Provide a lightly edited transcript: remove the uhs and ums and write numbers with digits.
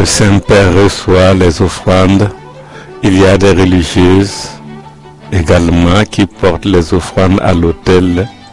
le Saint-Père reçoit les offrandes. Il y a des religieuses également qui portent les offrandes à l'autel